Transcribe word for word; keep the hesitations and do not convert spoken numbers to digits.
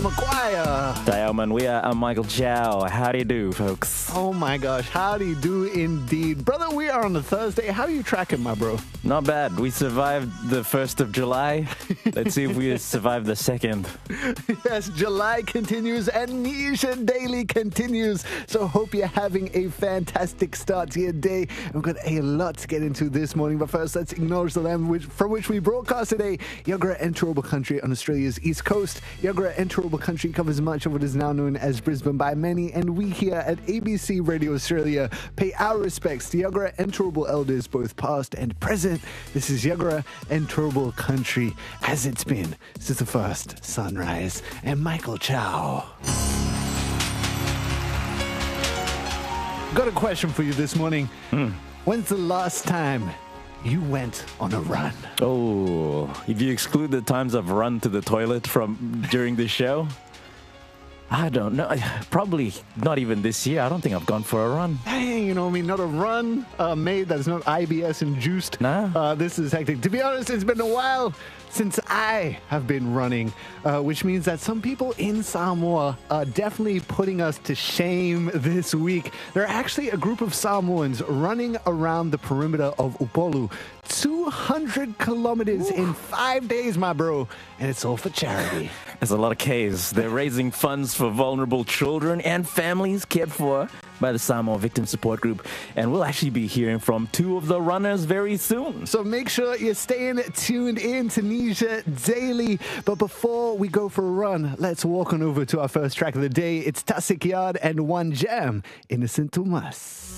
Maguire. Diamond, we are I'm Michael Chow. How do you do, folks? Oh my gosh, how do you do indeed? Brother, we are on a Thursday. How are you tracking, my bro? Not bad. We survived the first of July. Let's see if we survive the second. Yes, July continues and Nisha Daily continues. So hope you're having a fantastic start to your day. We've got a lot to get into this morning, but first let's acknowledge the land which, from which we broadcast today. Yagara and Turrbal Country on Australia's east coast. Yagara and Turrbal Country covers much of what is now known as Brisbane by many, and we here at A B C Radio Australia pay our respects to Yagara and Turrbal elders, both past and present. This is Yagara and Turrbal Country, as it's been since the first sunrise. And Michael Chow. Got a question for you this morning. Hmm. When's the last time you went on a run? Oh, if you exclude the times I've run to the toilet from during the show, I don't know. Probably not even this year. I don't think I've gone for a run. Dang, you know, I mean, not a run uh, made that's not I B S induced. Nah. Uh, this is hectic. To be honest, it's been a while since I have been running, uh, which means that some people in Samoa are definitely putting us to shame this week. There are actually a group of Samoans running around the perimeter of Upolu, two hundred kilometers Ooh. in five days, my bro, and it's all for charity. There's a lot of Ks. They're raising funds for vulnerable children and families cared for by the Samoa Victim Support Group. And we'll actually be hearing from two of the runners very soon. So make sure you're staying tuned in to Nisha Daily. But before we go for a run, let's walk on over to our first track of the day. It's Tasik Yard and One Jam, Innocent Tomas.